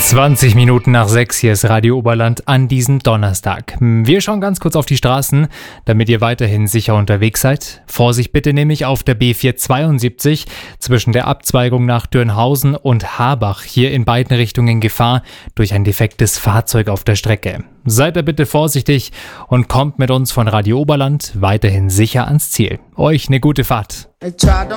20 Minuten nach 6, hier ist Radio Oberland an diesem Donnerstag. Wir schauen ganz kurz auf die Straßen, damit ihr weiterhin sicher unterwegs seid. Vorsicht bitte nämlich auf der B472 zwischen der Abzweigung nach Dürnhausen und Harbach. Hier in beiden Richtungen Gefahr durch ein defektes Fahrzeug auf der Strecke. Seid da bitte vorsichtig und kommt mit uns von Radio Oberland weiterhin sicher ans Ziel. Euch eine gute Fahrt.